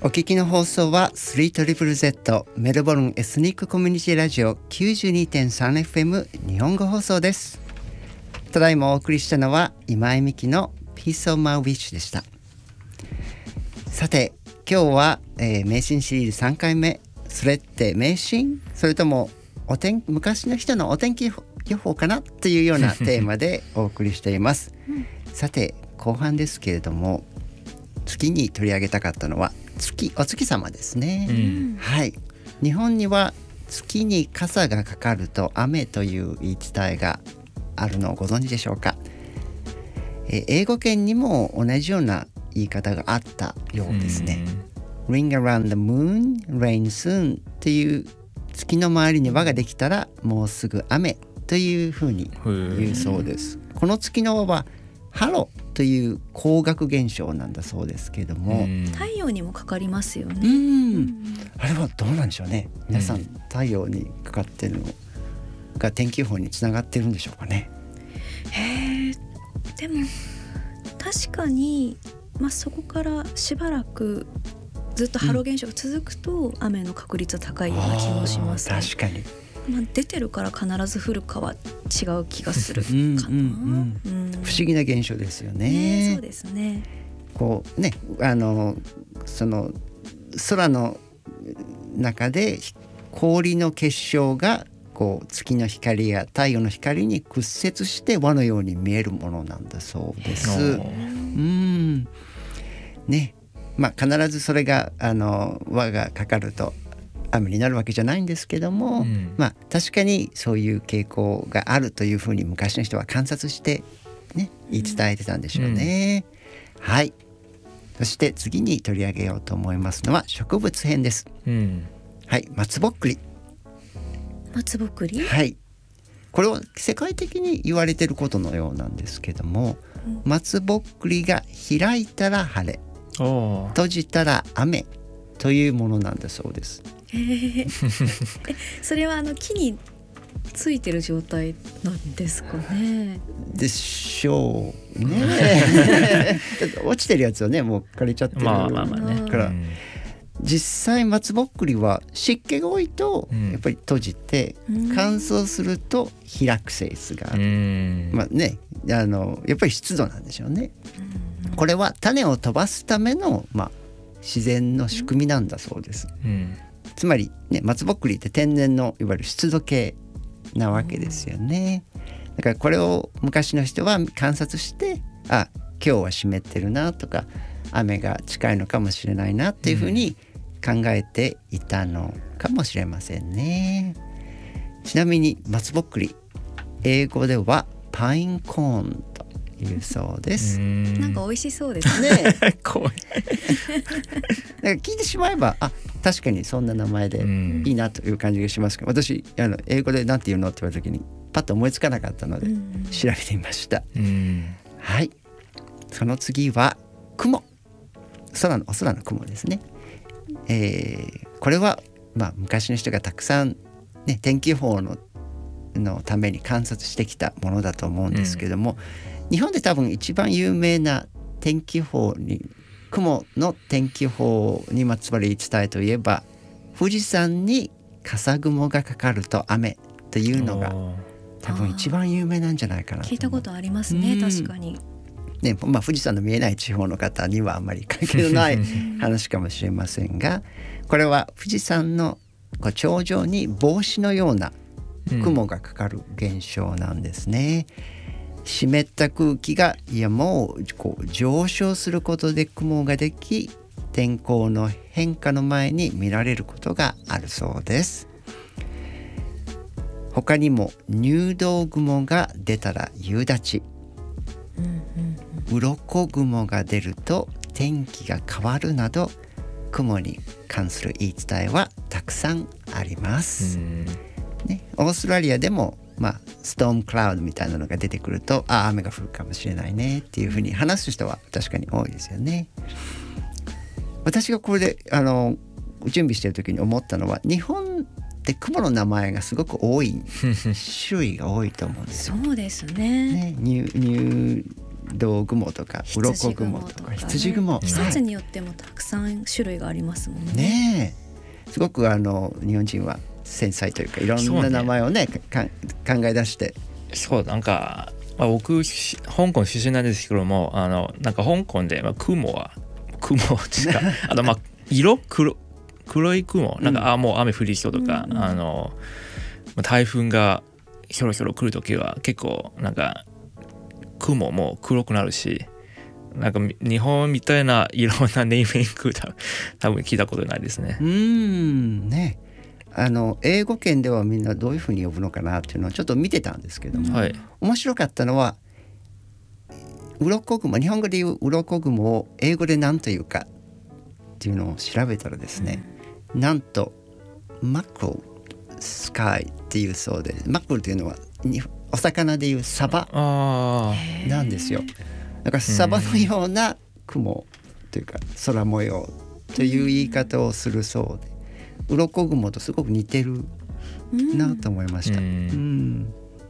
お聞きの放送は 3ZZZ メルボルンエスニックコミュニティラジオ 92.3FM 日本語放送です。ただいまお送りしたのは今井美樹の Piece of My Wish でした。さて今日は、迷信シリーズ3回目。それって迷信？それとも昔の人のお天気予報かなというようなテーマでお送りしています、さて後半ですけれども、月に取り上げたかったのはお月様ですね、はい。日本には月に傘がかかると雨という言い伝えがあるのをご存知でしょうか。英語圏にも同じような言い方があったようですね。Ring around the moon, rain soon っていう月の周りに輪ができたらもうすぐ雨というふうに言うそうです。この月の輪はハロという光学現象なんだそうですけども、 太陽にもかかりますよね。 あれはどうなんでしょうね。皆さん太陽にかかってるのが天気予報につながってるんでしょうかね。 でも確かに、そこからしばらくずっとハロ現象が続くと雨の確率は高いような気もしますね。 確かに、 出てるから必ず降るかは違う気がするかな。 不思議な現象ですよね。 そうですね。 こうね、その空の中で氷の結晶がこう月の光や太陽の光に屈折して輪のように見えるものなんだそうです。ね、必ずそれが輪がかかると雨になるわけじゃないんですけども、確かにそういう傾向があるというふうに昔の人は観察してね、言い伝えてたんでしょうね、はい。そして次に取り上げようと思いますのは植物編です、はい、松ぼっくり。 松ぼっくり、 はい。これは世界的に言われていることのようなんですけども、松ぼっくりが開いたら晴れ、閉じたら雨というものなんだそうです。 それは木についてる状態なんですかね。 でしょうね。落ちてるやつはねもう枯れちゃってるから、実際松ぼっくりは湿気が多いとやっぱり閉じて、乾燥すると開く性質がある、やっぱり湿度なんでしょうね、これは種を飛ばすための、自然の仕組みなんだそうです、つまり、松ぼっくりって天然のいわゆる湿度計なわけですよね。だからこれを昔の人は観察して、今日は湿ってるなとか雨が近いのかもしれないなっていうふうに考えていたのかもしれませんね。ちなみに松ぼっくり、英語ではパインコーンというそうです。 なんか美味しそうですね。怖い。なんか聞いてしまえば確かにそんな名前でいいなという感じがしますけど、私英語でなんて言うのって言われた時にパッと思いつかなかったので調べてみました、はい。その次は雲、お空の雲ですね。これは、昔の人がたくさん、天気予報のために観察してきたものだと思うんですけども、日本で多分一番有名な天気予報に雲の天気予報にまつわる言い伝えといえば、富士山に笠雲がかかると雨というのが多分一番有名なんじゃないかなと。 聞いたことありますね、確かに。 富士山の見えない地方の方にはあまり関係のない話かもしれませんが、これは富士山の頂上に帽子のような雲がかかる現象なんですね、湿った空気が山を上昇することで雲ができ、天候の変化の前に見られることがあるそうです。他にも入道雲が出たら夕立ち、鱗雲が出ると天気が変わるなど、雲に関する言い伝えはたくさんあります、オーストラリアでもストームクラウドみたいなのが出てくると雨が降るかもしれないねっていうふうに話す人は確かに多いですよね。私がこれで準備している時に思ったのは、日本って雲の名前がすごく多い種類が多いと思うんですよ。 そうですね。 入道雲とか鱗雲とか羊雲、 季節によってもたくさん種類がありますもんね。 ねえ、すごく日本人は繊細というかいろんな名前をね考え出して。 そうなんか、僕香港出身なんですけども、なんか香港で、雲しか色黒い雲なんか、もう雨降りそうとか、台風がひょろひょろ来るときは結構なんか雲も黒くなるし、なんか日本みたいないろんなネーミング多分聞いたことないですね。 ね、英語圏ではみんなどういうふうに呼ぶのかなっていうのをちょっと見てたんですけども、面白かったのは鱗雲、日本語で言う鱗雲を英語で何というかっていうのを調べたらですね、なんとマクロスカイっていうそうで、マクロというのはお魚でいうサバなんですよ。だからサバのような雲というか空模様という言い方をするそうで、鱗雲とすごく似てるなと思いました。ね、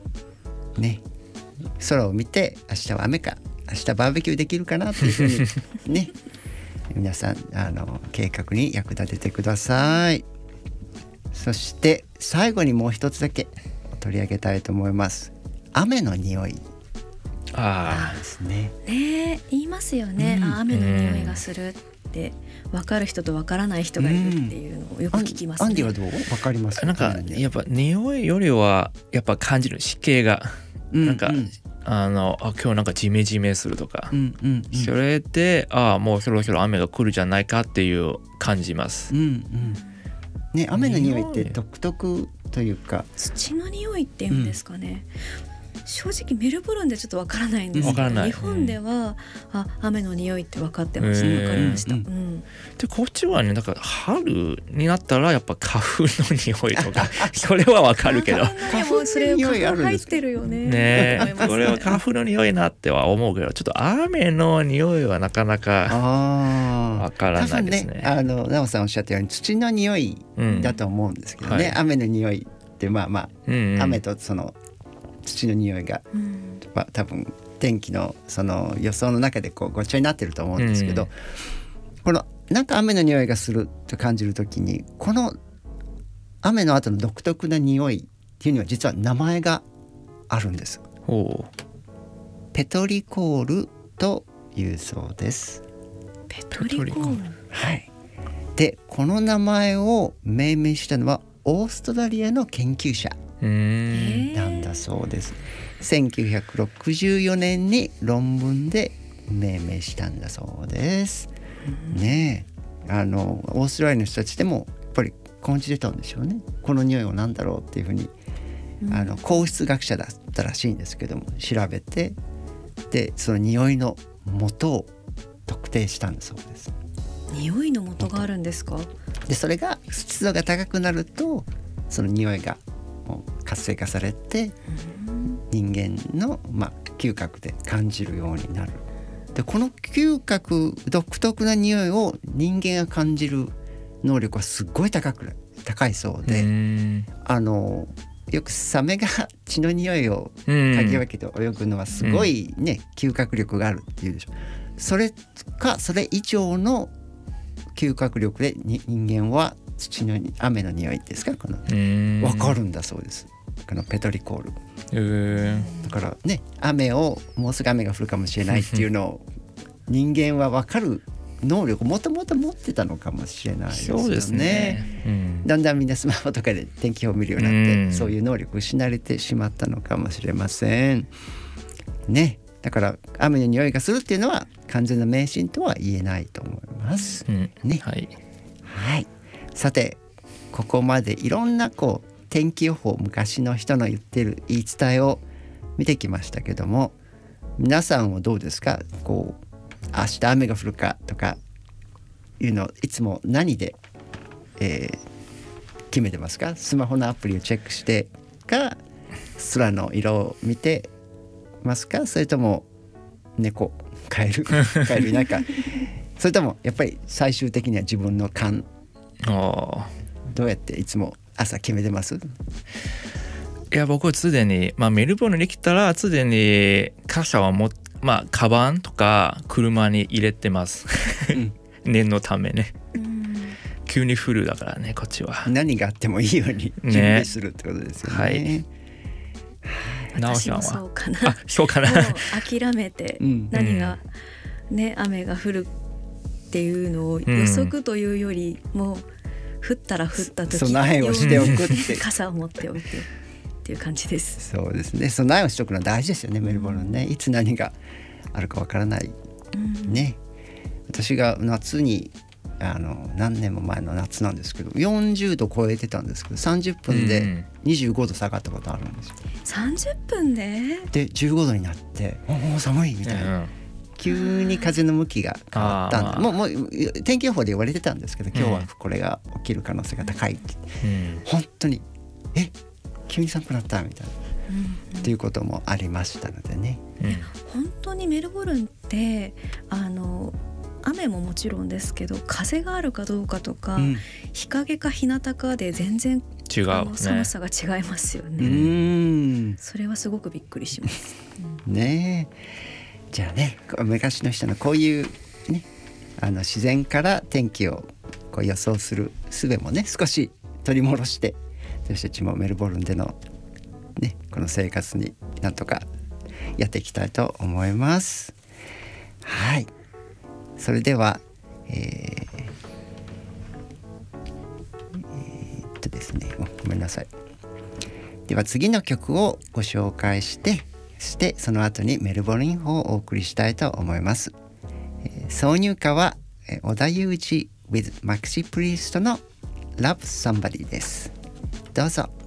空を見て明日は雨か明日バーベキューできるかなっていうふうにね皆さん計画に役立ててください。そして最後にもう一つだけ取り上げたいと思います。雨の匂いですね。 言いますよね、雨の匂いがするって分かる人と分からない人がいるっていうのをよく聞きますね。 アンディはどう分かりますか？ なんかやっぱ匂いよりはやっぱ感じる湿気が、なんか今日なんかジメジメするとか、それでもうそろそろ雨が来るじゃないかっていう感じます。 ね、雨の匂いって独特というか土の匂いっていうんですかね、正直メルボルンでちょっとわからないんですけど、日本では、雨の匂いって分かってました。分かりました。 でこっちはね、だから春になったらやっぱ花粉の匂いとかそれは分かるけど花粉の匂い入ってるよね。 ね、これは花粉の匂いなっては思うけど、ちょっと雨の匂いはなかなか分からないですね。 なおさんおっしゃったように土の匂いだと思うんですけどね、雨の匂いって雨とその土の匂いが、多分天気のその予想の中でこうごっちゃになってると思うんですけど、このなんか雨の匂いがすると感じるときに、この雨の後の独特な匂いっていうのは実は名前があるんです。ペトリコールというそうです。 ペトリコール、 はい。でこの名前を命名したのはオーストラリアの研究者なんだそうです。1964年に論文で命名したんだそうです。ねえ、オーストラリアの人たちでもやっぱり感じてたんでしょうね。この匂いは何だろうっていうふうに、皇室学者だったらしいんですけども、調べて、でその匂いの元を特定したんだそうです。 匂いの元があるんですか？ でそれが湿度が高くなるとその匂いが活性化されて、人間の、嗅覚で感じるようになる。でこの嗅覚独特な匂いを人間が感じる能力はすっごい高いそうで、よくサメが血の匂いを嗅ぎ分けて泳ぐのはすごいね、嗅覚力があるっていうでしょ。それ以上の嗅覚力で人間は雨の匂いですか、分かるんだそうです。このペトリコール、だからね、もうすぐ雨が降るかもしれないっていうのを人間は分かる能力もともと持ってたのかもしれないですよね。 そうですね、 だんだんみんなスマホとかで天気予報を見るようになって、そういう能力失われてしまったのかもしれませんね。だから雨の匂いがするっていうのは完全な迷信とは言えないと思います、ね。はい、さてここまでいろんな天気予報、昔の人の言ってる言い伝えを見てきましたけども、皆さんはどうですか？明日雨が降るかとかいうのいつも何で、決めてますか？スマホのアプリをチェックしてか、空の色を見てますか？それとも猫、カエルなんかそれともやっぱり最終的には自分の勘、どうやっていつも朝決めてます？ いや僕は常に、メルボルンに来たら常に傘はまあカバンとか車に入れてます、 うん、 念のためね。 うん急に降るだからねこっちは。 何があってもいいように準備するってことですよね。 はい私もそうかな。 あ、そうかな。 もう諦めて何がね、雨が降るっていうのを予測というよりも降ったら降った時備えをしておくって傘を持っておいてっていう感じです。 そうですね、備えをしておくのは大事ですよね、メルボルンね。いつ何があるかわからないね。私が夏に何年も前の夏なんですけど40度超えてたんですけど30分で25度下がったことあるんですよ。 30分で 15度になってもう寒いみたいな、急に風の向きが変わったんで、もう天気予報で言われてたんですけど今日はこれが起きる可能性が高いって、本当に急に寒くなったみたいな、っていうこともありましたのでね。 本当にメルボルンって雨ももちろんですけど風があるかどうかとか、日陰か日向かで全然違う、ね、 寒さが違いますよね。それはすごくびっくりします、 ねえ。じゃあね、昔の人のこういうね自然から天気をこう予想する術もね少し取り戻して私たちもメルボルンでのねこの生活になんとかやっていきたいと思います。はい、それではですね、ごめんなさい。では次の曲をご紹介してその後にメルボルン法をお送りしたいと思います。挿入歌は織田裕二 with マキシプリーストの Love Somebody です。どうぞ。